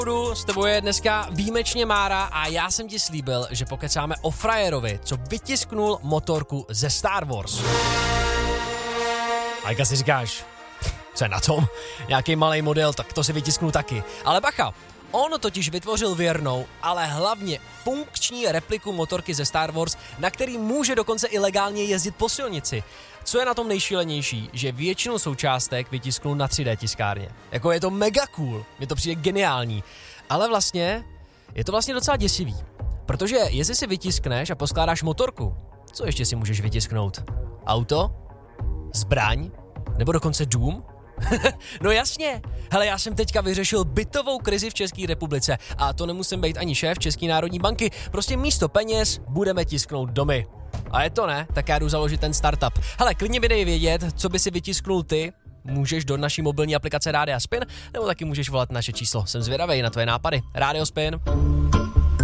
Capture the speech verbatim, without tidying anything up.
S tebou je dneska výjimečně Mára a já jsem ti slíbil, že pokecáme o frajerovi, co vytisknul motorku ze Star Wars. A jak si říkáš, co je na tom? Nějaký malej model, tak to si vytisknu taky. Ale bacha, on totiž vytvořil věrnou, ale hlavně funkční repliku motorky ze Star Wars, na který může dokonce i legálně jezdit po silnici. Co je na tom nejšílenější, že většinu součástek vytisknul na tři dé tiskárně. Jako je to mega cool, mi to přijde geniální. Ale vlastně je to vlastně docela děsivý. Protože jestli si vytiskneš a poskládáš motorku, co ještě si můžeš vytisknout? Auto? Zbraň? Nebo dokonce dům? No jasně, hele, já jsem teďka vyřešil bytovou krizi v České republice a to nemusím být ani šéf České národní banky, prostě místo peněz budeme tisknout domy. A je to ne, tak já jdu založit ten startup. Hele, klidně mi dej vědět, co by si vytisknul ty, můžeš do naší mobilní aplikace Rádia Spin, nebo taky můžeš volat naše číslo. Jsem zvědavej na tvoje nápady. Rádio Spin.